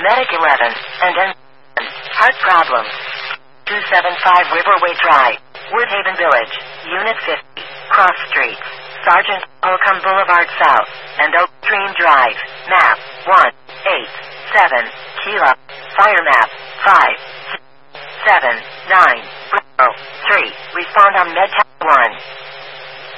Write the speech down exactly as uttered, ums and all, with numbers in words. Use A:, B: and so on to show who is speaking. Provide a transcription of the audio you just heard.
A: Medic eleven, and then heart problems. two seventy-five Riverway Drive, Woodhaven Village, Unit fifty, Cross Streets, Sergeant Holcomb Boulevard South, and Oak Stream Drive. Map one eight seven, Kilo. Fire map five seven nine three. Respond on Med.